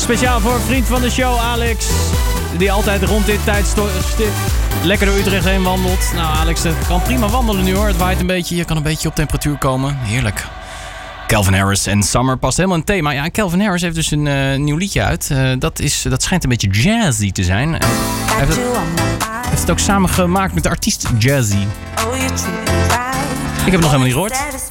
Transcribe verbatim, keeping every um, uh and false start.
Speciaal voor een vriend van de show, Alex. Die altijd rond dit tijdstip lekker door Utrecht heen wandelt. Nou, Alex kan prima wandelen nu hoor. Het waait een beetje. Je kan een beetje op temperatuur komen. Heerlijk. Calvin Harris en Summer past helemaal in het thema. Ja, Calvin Harris heeft dus een uh, nieuw liedje uit. Uh, dat, is, dat schijnt een beetje jazzy te zijn. Uh, hij heeft het, heeft het ook samen gemaakt met de artiest Jazzy. Ik heb het nog helemaal niet gehoord.